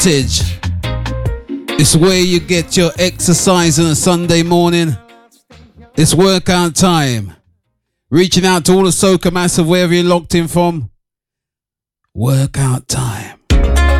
Voltage. It's where you get your exercise on a Sunday morning. It's workout time. Reaching out to all the Soca Massive, wherever you're locked in from. Workout time.